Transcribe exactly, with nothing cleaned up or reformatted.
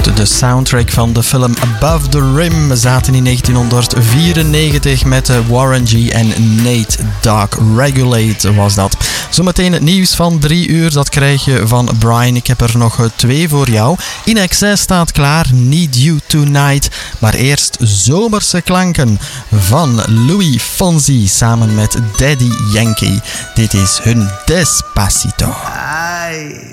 uit de soundtrack van de film Above the Rim. We zaten in negentienhonderdvierennegentig met Warren G en Nate Dogg. Regulate was dat. Zometeen het nieuws van drie uur, dat krijg je van Brian. Ik heb er nog twee voor jou. In Excess staat klaar, Need You Tonight. Maar eerst zomerse klanken van Louis Fonsi samen met Daddy Yankee. Dit is hun Despacito. Ay.